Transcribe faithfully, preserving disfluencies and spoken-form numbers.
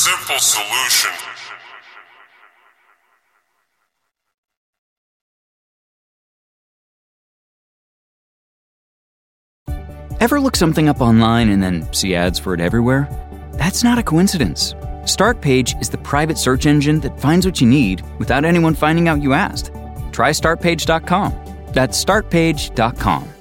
simple solution. Ever look something up online and then see ads for it everywhere? That's not a coincidence. Startpage is the private search engine that finds what you need without anyone finding out you asked. Try start page dot com. That's start page dot com.